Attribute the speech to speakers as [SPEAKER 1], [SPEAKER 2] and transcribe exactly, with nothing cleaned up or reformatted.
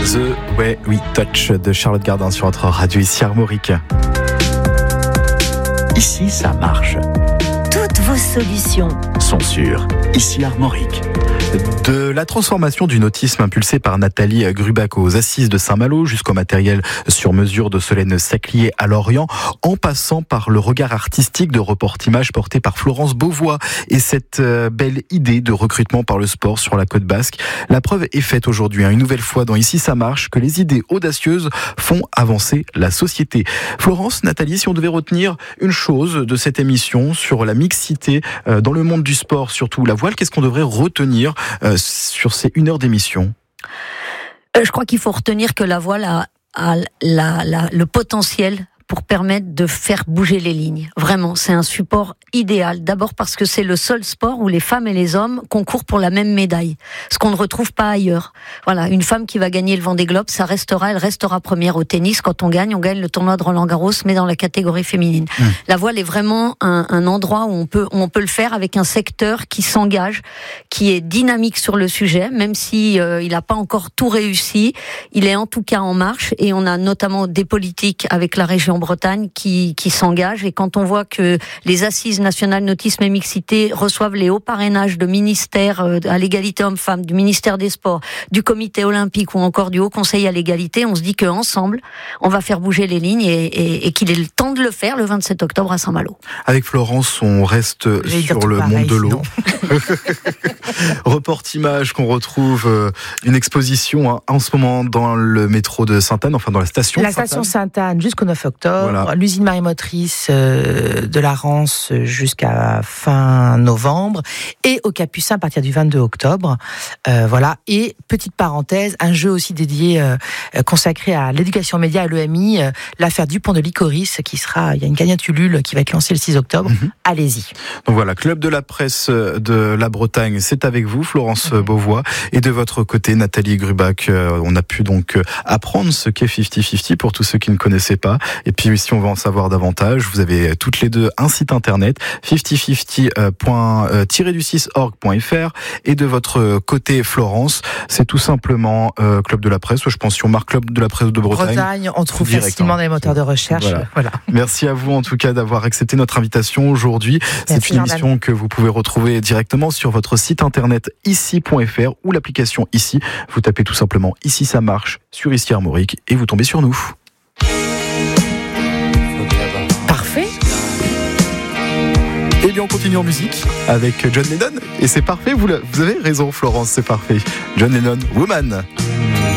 [SPEAKER 1] The Way We Touch de Charlotte Gardin sur notre radio ici Armorique. Ici, ça marche.
[SPEAKER 2] Toutes vos solutions
[SPEAKER 1] sont sûres. Ici Armorique. De la transformation du nautisme impulsée par Nathalie Grubach aux Assises de Saint-Malo jusqu'au matériel sur mesure de Solène Saclier à Lorient, en passant par le regard artistique de Report-Images porté par Florence Beauvois et cette belle idée de recrutement par le sport sur la côte basque. La preuve est faite aujourd'hui, hein, une nouvelle fois dans Ici ça marche, que les idées audacieuses font avancer la société. Florence, Nathalie, si on devait retenir une chose de cette émission sur la mixité dans le monde du sport, surtout la voile, qu'est-ce qu'on devrait retenir Euh, sur ces une heure d'émission?
[SPEAKER 2] euh, Je crois qu'il faut retenir que la voile a, a la, la, le potentiel pour permettre de faire bouger les lignes. Vraiment, c'est un support idéal. D'abord parce que c'est le seul sport où les femmes et les hommes concourent pour la même médaille. Ce qu'on ne retrouve pas ailleurs. Voilà, une femme qui va gagner le Vendée Globe, ça restera, elle restera première au tennis. Quand on gagne, on gagne le tournoi de Roland-Garros, mais dans la catégorie féminine. Mmh. La voile est vraiment un, un endroit où on peut, où on peut le faire avec un secteur qui s'engage, qui est dynamique sur le sujet, même si euh, il n'a pas encore tout réussi. Il est en tout cas en marche et on a notamment des politiques avec la région Bretagne qui, qui s'engage, et quand on voit que les assises nationales nautisme et mixité reçoivent les hauts parrainages de ministères à l'égalité homme-femme, du ministère des Sports, du comité olympique ou encore du Haut Conseil à l'égalité, on se dit qu'ensemble, on va faire bouger les lignes et, et, et qu'il est le temps de le faire le vingt-sept octobre à Saint-Malo.
[SPEAKER 1] Avec Florence, on reste sur le pareil, monde de l'eau. Report-Images qu'on retrouve euh, une exposition hein, en ce moment dans le métro de Sainte-Anne, enfin dans la station
[SPEAKER 3] La
[SPEAKER 1] Sainte-Anne.
[SPEAKER 3] station Sainte-Anne jusqu'au neuf octobre.
[SPEAKER 1] Voilà.
[SPEAKER 3] L'usine marémotrice euh, de la Rance jusqu'à fin novembre et au Capucin à partir du vingt-deux octobre. Euh, voilà. Et petite parenthèse, un jeu aussi dédié, euh, consacré à l'éducation média à l'E M I, euh, l'affaire Dupont de Licoris, qui sera, il y a une cagnotte Ulule qui va être lancée le six octobre. Mm-hmm. Allez-y.
[SPEAKER 1] Donc voilà, Club de la presse de la Bretagne, c'est avec vous, Florence mm-hmm. Beauvois, et de votre côté, Nathalie Grubach. Euh, on a pu donc apprendre ce qu'est cinquante cinquante pour tous ceux qui ne connaissaient pas. Et puis si on veut en savoir davantage, vous avez toutes les deux un site internet cinquante cinquante point six org point f r, et de votre côté Florence, c'est tout simplement euh, Club de la presse. Je pense si on marque Club de la presse de Bretagne,
[SPEAKER 3] Bretagne on trouve
[SPEAKER 1] direct,
[SPEAKER 3] facilement
[SPEAKER 1] hein.
[SPEAKER 3] dans les moteurs de recherche.
[SPEAKER 1] Voilà.
[SPEAKER 3] Voilà.
[SPEAKER 1] Merci à vous en tout cas d'avoir accepté notre invitation aujourd'hui.
[SPEAKER 3] Merci,
[SPEAKER 1] c'est une émission Jordan. Que vous pouvez retrouver directement sur votre site internet ici point f r ou l'application Ici. Vous tapez tout simplement Ici ça marche sur Ici Armorique et vous tombez sur nous.
[SPEAKER 3] Parfait.
[SPEAKER 1] Et bien on continue en musique avec John Lennon et c'est parfait, vous, vous avez raison Florence, c'est parfait. John Lennon, Woman.